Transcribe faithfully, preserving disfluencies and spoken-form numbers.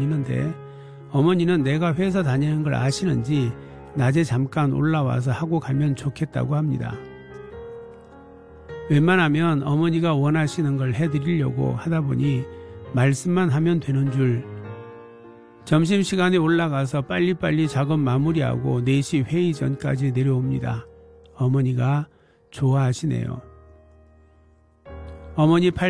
걸리는데 어머니는 내가 회사 다니는 걸 아시는지 낮에 잠깐 올라와서 하고 가면 좋겠다고 합니다. 웬만하면 어머니가 원하시는 걸 해드리려고 하다 보니 말씀만 하면 되는 줄. 점심시간에 올라가서 빨리빨리 작업 마무리하고 네 시 회의 전까지 내려옵니다. 어머니가 좋아하시네요. 어머니 팔